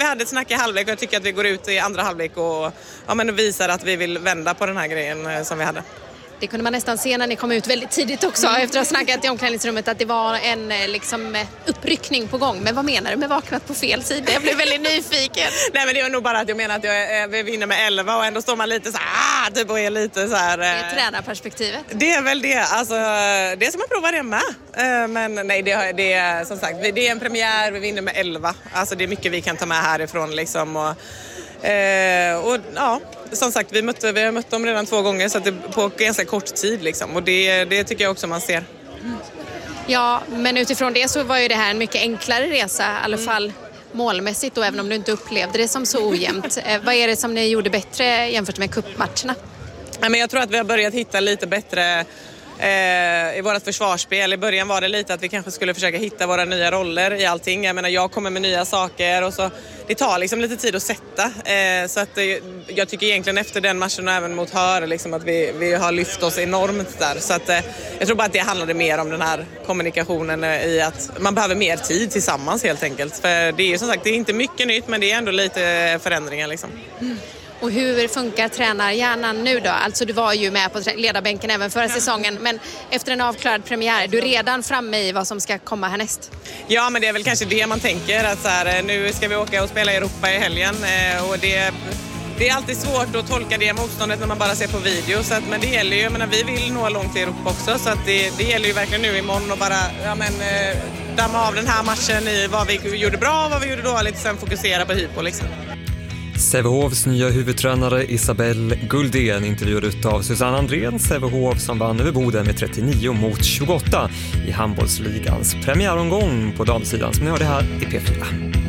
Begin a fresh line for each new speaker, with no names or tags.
hade ett snack i halvlek och jag tycker att vi går ut i andra halvlek och visar att vi vill vända på den här grejen som vi hade.
Det kunde man nästan se när ni kom ut väldigt tidigt också efter att ha snackat i omklädningsrummet att det var en uppryckning på gång. Men vad menar du med vaknat på fel sida? Jag blev väldigt nyfiken.
Nej, men det är nog bara att jag menar att vi vinner med 11 och ändå står man lite så här, typ och är lite så här.
Det är tränarperspektivet.
Det är väl det, alltså det ska man prova det med. Men nej, det är som sagt, det är en premiär, vi vinner med 11. Alltså det är mycket vi kan ta med härifrån liksom och ja, som sagt, vi har mött dem redan 2 gånger så att det på ganska kort tid liksom. Och det tycker jag också man ser.
Ja, men utifrån det så var ju det här en mycket enklare resa, i alla fall målmässigt, och även om du inte upplevde det som så ojämnt. Vad är det som ni gjorde bättre jämfört med cupmatcherna?
Ja, men jag tror att vi har börjat hitta lite bättre i vårt försvarsspel. I början var det lite att vi kanske skulle försöka hitta våra nya roller i allting. Jag menar, jag kommer med nya saker och så det tar liksom lite tid att sätta. Så att jag tycker egentligen efter den matchen och även mot Hör liksom att vi har lyft oss enormt där. Så att jag tror bara att det handlade mer om den här kommunikationen i att man behöver mer tid tillsammans helt enkelt. För det är ju som sagt, det är inte mycket nytt men det är ändå lite förändringar liksom.
Och hur funkar tränarhjärnan nu då? Alltså du var ju med på ledarbänken även förra säsongen, men efter en avklarad premiär, du är redan framme i vad som ska komma härnäst?
Ja, men det är väl kanske det man tänker, att så här, nu ska vi åka och spela i Europa i helgen och det är alltid svårt att tolka det motståndet när man bara ser på video, så att, men det gäller ju, jag menar, vi vill nå långt i Europa också, så att det gäller ju verkligen nu imorgon och bara damma av den här matchen i vad vi gjorde bra och vad vi gjorde dåligt, sen fokusera på Hypo liksom.
Sävehofs nya huvudtränare Isabelle Guldén intervjuad av Susanne Andrén, Sävehof som vann över Boden med 39-28 i handbollsligans premiäromgång på damsidan som ni hörde här i P4.